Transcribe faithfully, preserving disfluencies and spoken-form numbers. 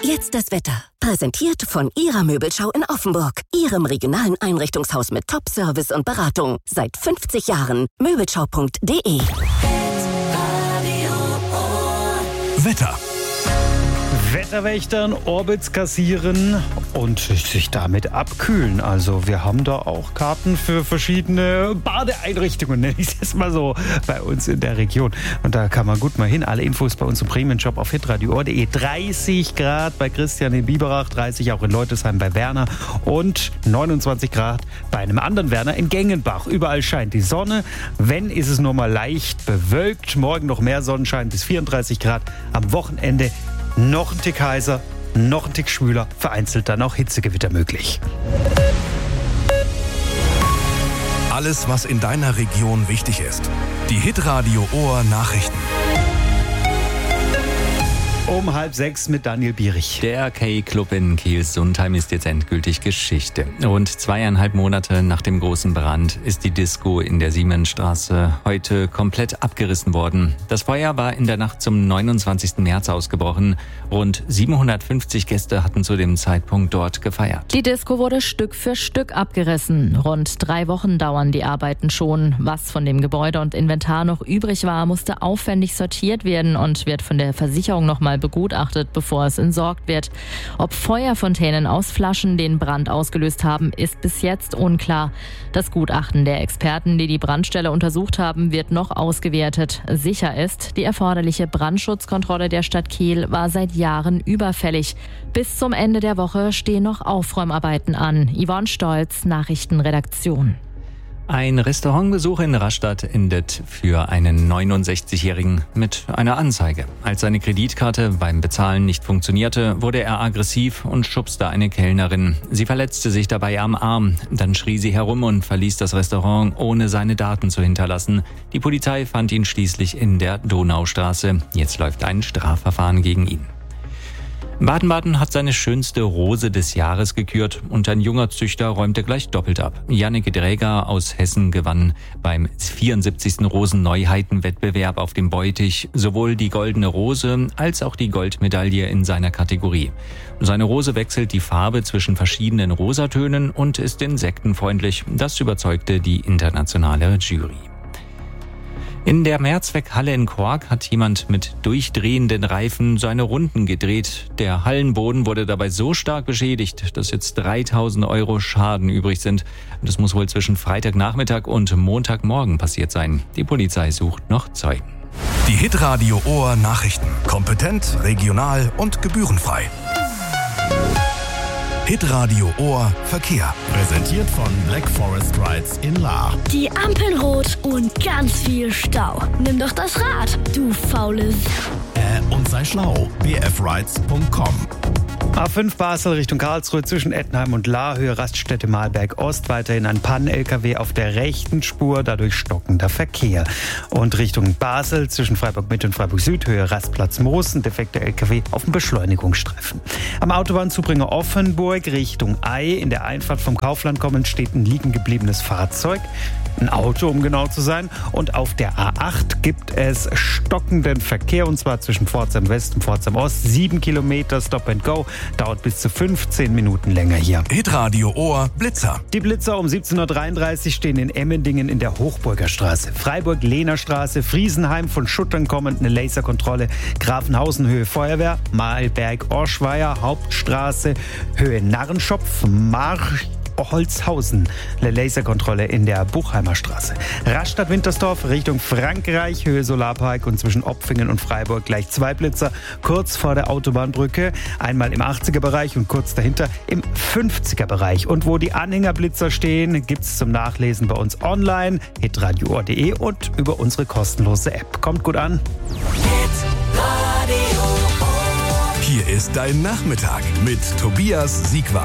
Jetzt das Wetter. Präsentiert von Ihrer Möbelschau in Offenburg. Ihrem regionalen Einrichtungshaus mit Top-Service und Beratung. Seit fünfzig Jahren. Möbelschau punkt de. Wetter. Wetterwächtern, Orbits kassieren und sich damit abkühlen. Also wir haben da auch Karten für verschiedene Badeeinrichtungen, nenne ich es jetzt mal so, bei uns in der Region. Und da kann man gut mal hin. Alle Infos bei uns im Premium-Shop auf hitradio punkt de. dreißig Grad bei Christian in Biberach, dreißig auch in Leutesheim bei Werner und neunundzwanzig Grad bei einem anderen Werner in Gengenbach. Überall scheint die Sonne. Wenn, ist es nur mal leicht bewölkt. Morgen noch mehr Sonnenschein bis vierunddreißig Grad. Am Wochenende noch ein Tick heißer, noch ein Tick schwüler, vereinzelt dann auch Hitzegewitter möglich. Alles, was in deiner Region wichtig ist. Die Hitradio Ohr Nachrichten. Um halb sechs mit Daniel Bierich. Der Arcade-Club in Kiel-Sundheim ist jetzt endgültig Geschichte. Rund zweieinhalb Monate nach dem großen Brand ist die Disco in der Siemensstraße heute komplett abgerissen worden. Das Feuer war in der Nacht zum neunundzwanzigsten März ausgebrochen. Rund siebenhundertfünfzig Gäste hatten zu dem Zeitpunkt dort gefeiert. Die Disco wurde Stück für Stück abgerissen. Rund drei Wochen dauern die Arbeiten schon. Was von dem Gebäude und Inventar noch übrig war, musste aufwendig sortiert werden und wird von der Versicherung nochmal begutachtet, bevor es entsorgt wird. Ob Feuerfontänen aus Flaschen den Brand ausgelöst haben, ist bis jetzt unklar. Das Gutachten der Experten, die die Brandstelle untersucht haben, wird noch ausgewertet. Sicher ist, die erforderliche Brandschutzkontrolle der Stadt Kiel war seit Jahren überfällig. Bis zum Ende der Woche stehen noch Aufräumarbeiten an. Yvonne Stolz, Nachrichtenredaktion. Ein Restaurantbesuch in Rastatt endet für einen neunundsechzigjährigen mit einer Anzeige. Als seine Kreditkarte beim Bezahlen nicht funktionierte, wurde er aggressiv und schubste eine Kellnerin. Sie verletzte sich dabei am Arm. Dann schrie sie herum und verließ das Restaurant, ohne seine Daten zu hinterlassen. Die Polizei fand ihn schließlich in der Donaustraße. Jetzt läuft ein Strafverfahren gegen ihn. Baden-Baden hat seine schönste Rose des Jahres gekürt und ein junger Züchter räumte gleich doppelt ab. Jannik Dräger aus Hessen gewann beim vierundsiebzigsten Rosenneuheitenwettbewerb auf dem Beutich sowohl die Goldene Rose als auch die Goldmedaille in seiner Kategorie. Seine Rose wechselt die Farbe zwischen verschiedenen Rosatönen und ist insektenfreundlich. Das überzeugte die internationale Jury. In der Mehrzweckhalle in Quark hat jemand mit durchdrehenden Reifen seine Runden gedreht. Der Hallenboden wurde dabei so stark beschädigt, dass jetzt dreitausend Euro Schaden übrig sind. Das muss wohl zwischen Freitagnachmittag und Montagmorgen passiert sein. Die Polizei sucht noch Zeugen. Die Hitradio Ohr Nachrichten. Kompetent, regional und gebührenfrei. Hitradio Ohr Verkehr. Präsentiert von Black Forest Rides in Lahr. Die Ampeln rot und ganz viel Stau. Nimm doch das Rad, du faules. Äh, und sei schlau. b f rides punkt com. A fünf Basel Richtung Karlsruhe zwischen Ettenheim und Lahr, Höhe Raststätte Mahlberg Ost, weiterhin ein Pannen-L K W auf der rechten Spur, dadurch stockender Verkehr. Und Richtung Basel zwischen Freiburg Mitte und Freiburg Süd, Höhe Rastplatz Moosen, defekter L K W auf dem Beschleunigungsstreifen. Am Autobahnzubringer Offenburg Richtung Ei, in der Einfahrt vom Kaufland kommend, steht ein liegen gebliebenes Fahrzeug. Ein Auto, um genau zu sein. Und auf der A acht gibt es stockenden Verkehr, und zwar zwischen Pforzheim West und Pforzheim Ost. Sieben Kilometer Stop and Go, dauert bis zu fünfzehn Minuten länger hier. Hitradio Ohr Blitzer. Die Blitzer um siebzehn Uhr dreiunddreißig stehen in Emmendingen in der Hochburger Straße. Freiburg-Lehner-Straße, Friesenheim, von Schuttern kommend eine Laserkontrolle. Grafenhausen, Höhe Feuerwehr, Mahlberg-Orschweier, Hauptstraße, Höhe Narrenschopf, March, Holzhausen, eine Laserkontrolle in der Buchheimer Straße. Rastatt-Wintersdorf Richtung Frankreich, Höhe Solarpark, und zwischen Opfingen und Freiburg gleich zwei Blitzer, kurz vor der Autobahnbrücke, einmal im achtziger-Bereich und kurz dahinter im fünfziger-Bereich. Und wo die Anhängerblitzer stehen, gibt's zum Nachlesen bei uns online, hitradio punkt de und über unsere kostenlose App. Kommt gut an. Hier ist dein Nachmittag mit Tobias Siegwart.